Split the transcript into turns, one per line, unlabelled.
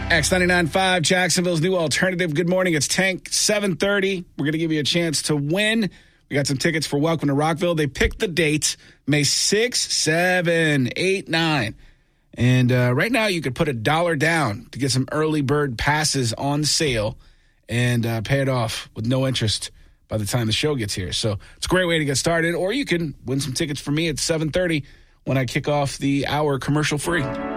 X99.5, Jacksonville's new alternative. Good morning. It's Tank, 7:30. We're going to give you a chance to win. We got some tickets for Welcome to Rockville. They picked the dates, May 6, 7, 8, 9. And right now you could put $1 down to get some early bird passes on sale and pay it off with no interest by the time the show gets here. So it's a great way to get started. Or you can win some tickets for me at 7:30 when I kick off the hour commercial free.